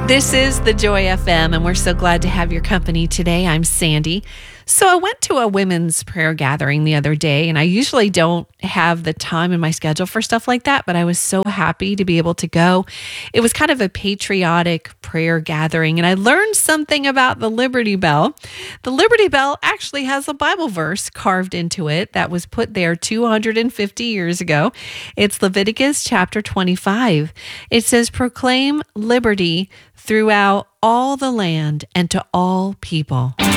This is the Joy FM, and we're so glad to have your company today. I'm Sandy. So I went to a women's prayer gathering the other day, and I usually don't have the time in my schedule for stuff like that, but I was so happy to be able to go. It was kind of a patriotic prayer gathering, and I learned something about the Liberty Bell. The Liberty Bell actually has a Bible verse carved into it that was put there 250 years ago. It's Leviticus chapter 25. It says, "Proclaim liberty throughout all the land and to all people."